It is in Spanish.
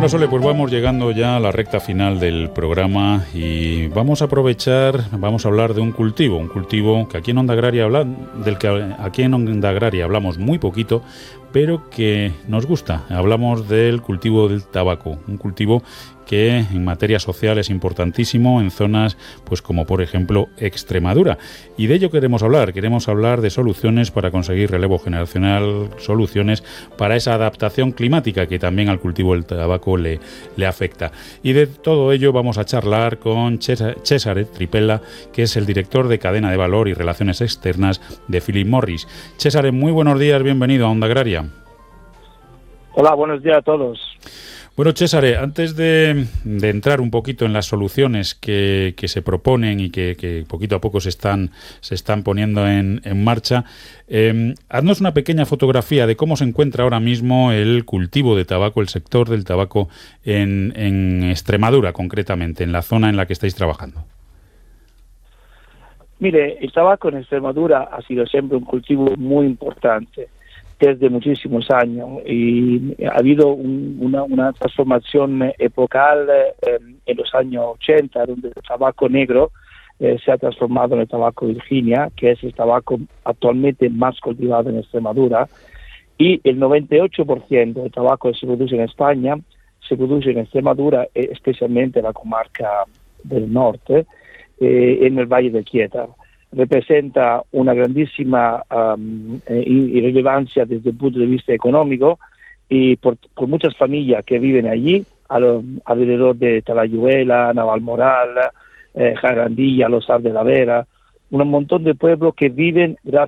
Bueno, Sole, pues vamos llegando ya a la recta final del programa y vamos a hablar de un cultivo que aquí en Onda Agraria hablamos muy poquito, pero que nos gusta. Hablamos del cultivo del tabaco, un cultivo que en materia social es importantísimo en zonas pues como por ejemplo Extremadura, y de ello queremos hablar de soluciones para conseguir relevo generacional, soluciones para esa adaptación climática que también al cultivo del tabaco le afecta, y de todo ello vamos a charlar con Cesare Tripella, que es el director de cadena de valor y relaciones externas de Philip Morris. Cesare, muy buenos días, bienvenido a Onda Agraria. Hola, buenos días a todos. Bueno, Cesare, antes de entrar un poquito en las soluciones que se proponen y que poquito a poco se están poniendo en marcha, haznos una pequeña fotografía de cómo se encuentra ahora mismo el cultivo de tabaco, el sector del tabaco en Extremadura, concretamente, en la zona en la que estáis trabajando. Mire, el tabaco en Extremadura ha sido siempre un cultivo muy importante desde muchísimos años, y ha habido una transformación epocal en los años 80, donde el tabaco negro se ha transformado en el tabaco Virginia, que es el tabaco actualmente más cultivado en Extremadura, y el 98% del tabaco que se produce en España se produce en Extremadura, especialmente en la comarca del norte, en el Valle de Quieta. Representa una grandísima relevancia desde el punto de vista económico, y por muchas familias que viven allí, alrededor de Talayuela, Navalmoral, Jarandilla, Los Ar de la Vera, un montón de pueblos que viven gracias